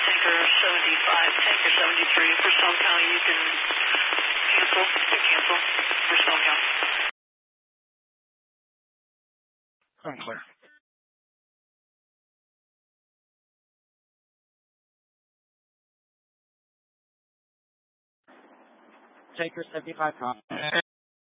Tanker 75, Tanker 73 for Stone County. You can cancel for Stone County. Unclear. Tanker 75,